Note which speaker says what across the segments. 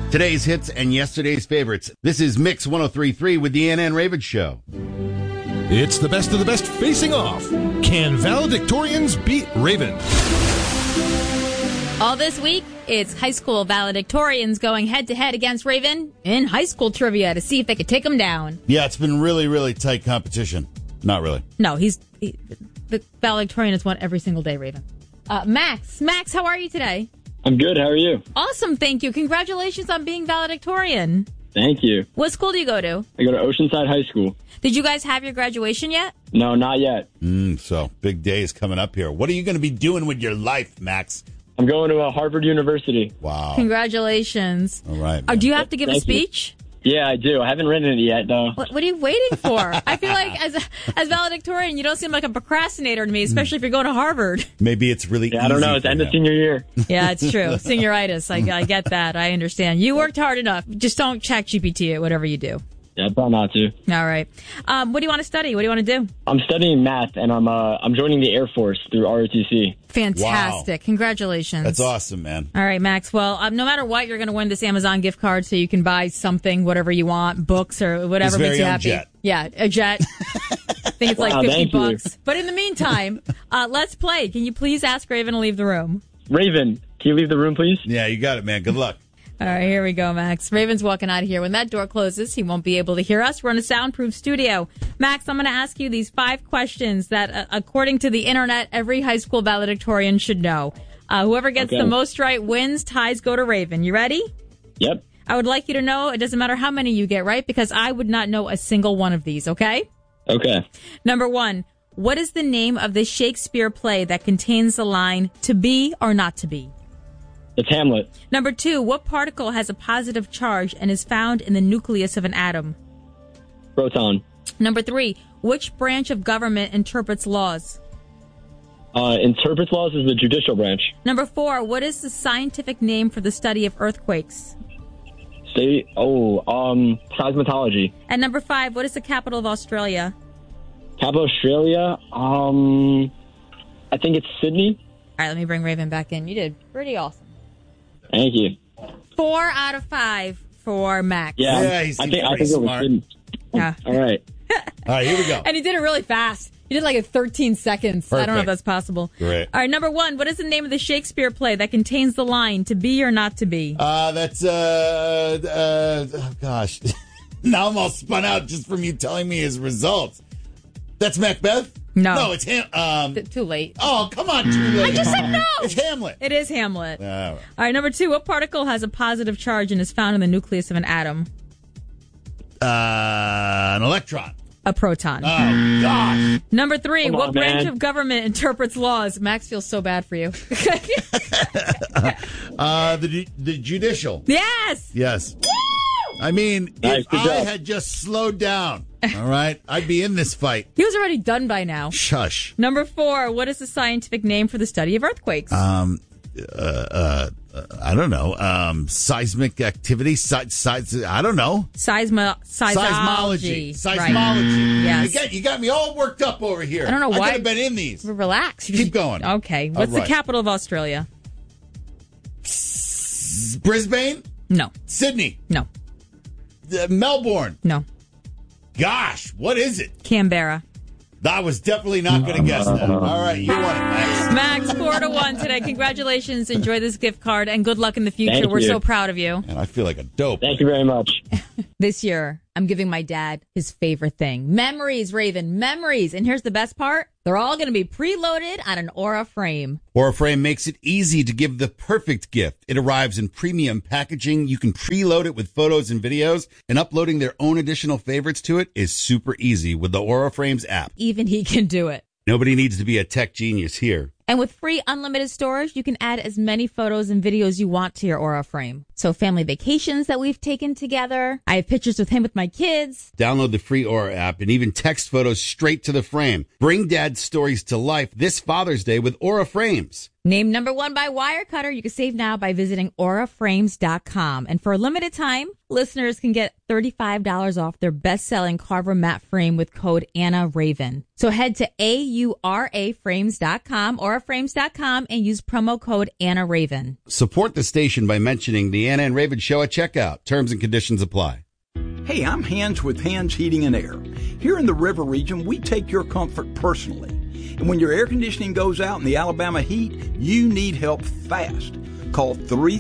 Speaker 1: Today's hits and yesterday's favorites. This is Mix 103.3 with the Ann and Raven Show.
Speaker 2: It's the best of the best facing off. Can valedictorians beat Raven?
Speaker 3: All this week, it's high school valedictorians going head-to-head against Raven in high school trivia to see if they could take him down.
Speaker 1: Yeah, it's been really, really tight competition. Not really.
Speaker 3: No, the valedictorian has won every single day, Raven. Max, how are you today?
Speaker 4: I'm good. How are you?
Speaker 3: Awesome, thank you. Congratulations on being valedictorian.
Speaker 4: Thank you.
Speaker 3: What school do you go to?
Speaker 4: I go to Oceanside High School.
Speaker 3: Did you guys have your graduation yet?
Speaker 4: No, not yet.
Speaker 1: So, big day is coming up here. What are you going to be doing with your life, Max?
Speaker 4: I'm going to Harvard University.
Speaker 1: Wow.
Speaker 3: Congratulations.
Speaker 1: All right.
Speaker 3: Do you have to give a
Speaker 4: Thank you.
Speaker 3: speech?
Speaker 4: Yeah, I do. I haven't written it yet, though.
Speaker 3: What are you waiting for? I feel like as valedictorian, you don't seem like a procrastinator to me, especially if you're going to Harvard.
Speaker 1: Maybe it's really easy.
Speaker 4: I don't know. It's
Speaker 1: for
Speaker 4: end of
Speaker 1: him.
Speaker 4: senior year.
Speaker 3: Yeah, it's true. Senioritis. I get that. I understand. You worked hard enough. Just don't check GPT it, whatever you do.
Speaker 4: Yeah, I thought not to.
Speaker 3: All right. What do you want to study? What do you want to do?
Speaker 4: I'm studying math, and I'm joining the Air Force through ROTC.
Speaker 3: Fantastic.
Speaker 1: Wow.
Speaker 3: Congratulations.
Speaker 1: That's awesome, man.
Speaker 3: All right, Max. Well, no matter what, you're going to win this Amazon gift card so you can buy something, whatever you want, books or whatever
Speaker 1: His
Speaker 3: makes
Speaker 1: very
Speaker 3: you
Speaker 1: own
Speaker 3: happy.
Speaker 1: jet.
Speaker 3: Yeah, a jet. I think it's like
Speaker 4: Wow,
Speaker 3: 50
Speaker 4: thank you.
Speaker 3: bucks. But in the meantime, let's play. Can you please ask Raven to leave the room?
Speaker 4: Raven, can you leave the room, please?
Speaker 1: Yeah, you got it, man. Good luck.
Speaker 3: All right, here we go, Max. Raven's walking out of here. When that door closes, he won't be able to hear us. We're in a soundproof studio. Max, I'm going to ask you these 5 questions that, according to the internet, every high school valedictorian should know. Whoever gets the most right wins. Ties go to Raven. You ready?
Speaker 4: Yep.
Speaker 3: I would like you to know it doesn't matter how many you get right because I would not know a single one of these, okay?
Speaker 4: Okay.
Speaker 3: Number 1, what is the name of the Shakespeare play that contains the line, to be or not to be?
Speaker 4: It's Hamlet.
Speaker 3: Number 2, what particle has a positive charge and is found in the nucleus of an atom?
Speaker 4: Proton.
Speaker 3: Number 3, which branch of government interprets laws?
Speaker 4: Interprets laws is the judicial branch.
Speaker 3: Number 4, what is the scientific name for the study of earthquakes?
Speaker 4: Seismology.
Speaker 3: And number 5, what is the capital of Australia?
Speaker 4: Capital Australia, I think it's Sydney.
Speaker 3: All right, let me bring Raven back in. You did pretty awesome.
Speaker 4: Thank you.
Speaker 3: 4 out of 5 for Max.
Speaker 1: Yeah, he
Speaker 4: I
Speaker 1: seems
Speaker 4: think
Speaker 1: pretty
Speaker 4: it was
Speaker 1: smart.
Speaker 4: Sydney.
Speaker 3: Yeah.
Speaker 4: All right.
Speaker 1: All right, here we go.
Speaker 3: And he did it really fast. He did like in 13 seconds. I don't know if
Speaker 1: Perfect.
Speaker 3: that's possible.
Speaker 1: Great.
Speaker 3: All right, number 1, what is the name of the Shakespeare play that contains the line, to be or not to be?
Speaker 1: That's, oh gosh. Now I'm all spun out just from you telling me his results. That's Macbeth?
Speaker 3: No.
Speaker 1: No, it's
Speaker 3: Too late.
Speaker 1: Oh, come on, too late.
Speaker 3: I just said no.
Speaker 1: It's Hamlet.
Speaker 3: It is Hamlet.
Speaker 1: All right.
Speaker 3: All right, number 2, what particle has a positive charge and is found in the nucleus of an atom?
Speaker 1: An electron.
Speaker 3: A proton.
Speaker 1: Oh, gosh.
Speaker 3: Number 3,
Speaker 4: Come
Speaker 3: what
Speaker 4: on,
Speaker 3: branch
Speaker 4: man.
Speaker 3: of government interprets laws? Max feels so bad for you.
Speaker 1: The judicial.
Speaker 3: Yes.
Speaker 1: Yes. I mean,
Speaker 4: Nice,
Speaker 1: if
Speaker 4: good
Speaker 1: I
Speaker 4: job.
Speaker 1: had just slowed down, all right, I'd be in this fight.
Speaker 3: He was already done by now.
Speaker 1: Shush.
Speaker 3: Number 4, what is the scientific name for the study of earthquakes?
Speaker 1: I don't know. Seismic activity. I don't know.
Speaker 3: Seismology.
Speaker 1: Seismology.
Speaker 3: Right. Yes.
Speaker 1: You got me all worked up over here.
Speaker 3: I don't know why-
Speaker 1: I could have been in these.
Speaker 3: Relax.
Speaker 1: Keep going.
Speaker 3: Okay. What's
Speaker 1: All right.
Speaker 3: the capital of Australia?
Speaker 1: Brisbane.
Speaker 3: No.
Speaker 1: Sydney.
Speaker 3: No.
Speaker 1: Melbourne.
Speaker 3: No.
Speaker 1: Gosh, what is it?
Speaker 3: Canberra.
Speaker 1: I was definitely not going to guess that. All right, you won it, Max.
Speaker 3: Max, 4-1 today. Congratulations. Enjoy this gift card and good luck in the future.
Speaker 4: Thank
Speaker 3: We're
Speaker 4: you.
Speaker 3: so proud of you.
Speaker 1: And I feel like a dope.
Speaker 4: Thank you very much.
Speaker 3: This year, I'm giving my dad his favorite thing. Memories, Raven. Memories. And here's the best part. They're all going to be preloaded on an Aura frame.
Speaker 1: Aura Frame makes it easy to give the perfect gift. It arrives in premium packaging. You can preload it with photos and videos, and uploading their own additional favorites to it is super easy with the Aura Frames app.
Speaker 3: Even he can do it.
Speaker 1: Nobody needs to be a tech genius here.
Speaker 3: And with free unlimited storage, you can add as many photos and videos you want to your Aura frame. So family vacations that we've taken together. I have pictures with him with my kids.
Speaker 1: Download the free Aura app and even text photos straight to the frame. Bring Dad's stories to life this Father's Day with Aura Frames.
Speaker 3: Named number 1 by Wirecutter. You can save now by visiting auraframes.com. And for a limited time, listeners can get $35 off their best-selling Carver matte frame with code AnnaRaven. So head to auraframes.com or auraframes.com and use promo code AnnaRaven.
Speaker 1: Support the station by mentioning the Anna and Raven Show at checkout. Terms and conditions apply.
Speaker 5: Hey, I'm Hans with Hans Heating and Air. Here in the river region, we take your comfort personally. And when your air conditioning goes out in the Alabama heat, you need help fast. Call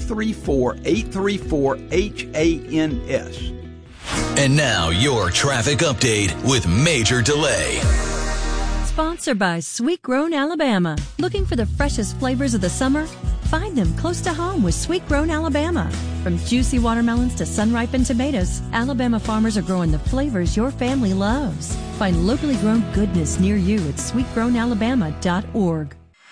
Speaker 5: 334-834-HANS.
Speaker 6: And now your traffic update with Major Delay.
Speaker 7: Sponsored by Sweet Grown Alabama. Looking for the freshest flavors of the summer? Find them close to home with Sweet Grown Alabama. From juicy watermelons to sun-ripened tomatoes, Alabama farmers are growing the flavors your family loves. Find locally grown goodness near you at sweetgrownalabama.org.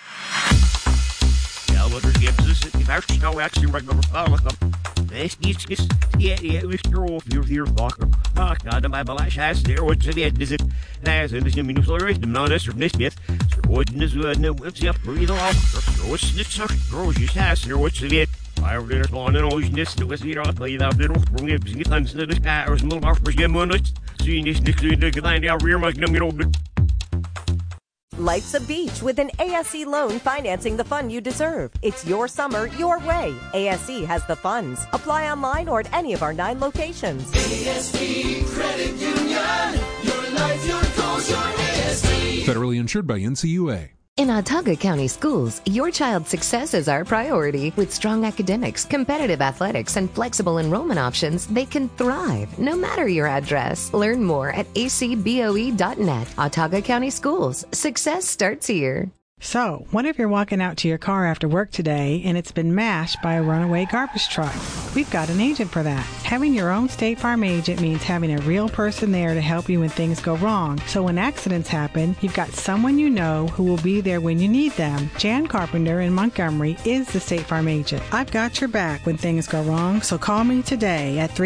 Speaker 8: Life's a beach with an ASE loan financing the fun you deserve. It's your summer, your way. ASE has the funds. Apply online or at any of our 9 locations.
Speaker 9: ASE Credit Union. Your life, your goals, your ASE.
Speaker 10: Federally insured by NCUA.
Speaker 11: In Autauga County Schools, your child's success is our priority. With strong academics, competitive athletics, and flexible enrollment options, they can thrive no matter your address. Learn more at acboe.net. Autauga County Schools. Success starts here.
Speaker 12: So, what if you're walking out to your car after work today and it's been mashed by a runaway garbage truck? We've got an agent for that. Having your own State Farm agent means having a real person there to help you when things go wrong. So when accidents happen, you've got someone you know who will be there when you need them. Jan Carpenter in Montgomery is the State Farm agent. I've got your back when things go wrong, so call me today at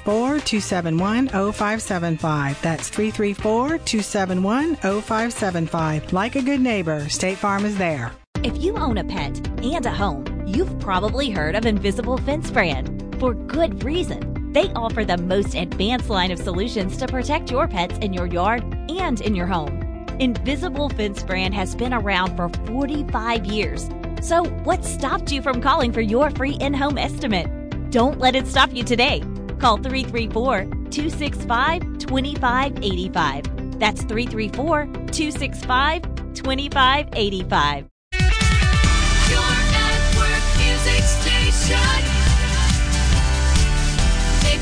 Speaker 12: 334-271-0575. That's 334-271-0575. Like a good neighbor, State Farm is there.
Speaker 13: If you own a pet and a home, you've probably heard of Invisible Fence Brand. For good reason. They offer the most advanced line of solutions to protect your pets in your yard and in your home. Invisible Fence Brand has been around for 45 years. So what stopped you from calling for your free in-home estimate? Don't let it stop you today. Call 334-265-2585. That's 334-265-2585.
Speaker 9: Your network music station. Mix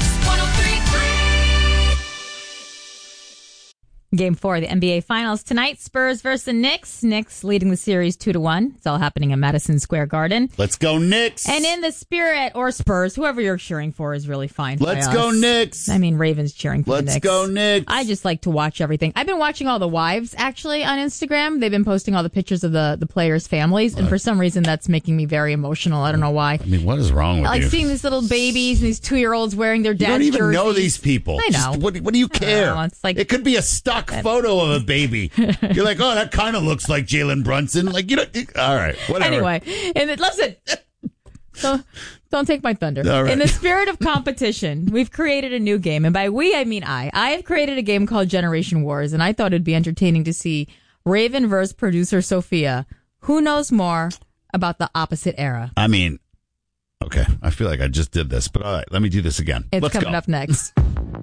Speaker 9: 103.3.
Speaker 3: Game 4 of the NBA Finals tonight. Spurs versus the Knicks. Knicks leading the series 2-1. It's all happening in Madison Square Garden.
Speaker 1: Let's go Knicks.
Speaker 3: And in the spirit, or Spurs, whoever you're cheering for is really fine.
Speaker 1: Let's go Knicks.
Speaker 3: I mean, Ravens cheering for the Knicks.
Speaker 1: Let's go Knicks.
Speaker 3: I just like to watch everything. I've been watching all the wives, actually, on Instagram. They've been posting all the pictures of the players' families. And for some reason, that's making me very emotional. I don't know why.
Speaker 1: I mean, what is wrong with you?
Speaker 3: Like seeing these little babies and these 2-year-olds wearing their dad's jerseys.
Speaker 1: You don't even know these people.
Speaker 3: I know.
Speaker 1: Just, what do you care?
Speaker 3: It's like,
Speaker 1: it could be a stock photo of a baby. You're like, oh, that kind of looks like Jalen Brunson. Like, you know, all right, whatever.
Speaker 3: Anyway, and listen, don't take my thunder.
Speaker 1: All right.
Speaker 3: In the spirit of competition, we've created a new game. And by we, I mean I. I have created a game called Generation Wars, and I thought it'd be entertaining to see Raven versus producer Sophia. Who knows more about the opposite era?
Speaker 1: I mean, okay, I feel like I just did this, but all right, let me do this again.
Speaker 3: It's
Speaker 1: Let's
Speaker 3: coming
Speaker 1: go.
Speaker 3: up next.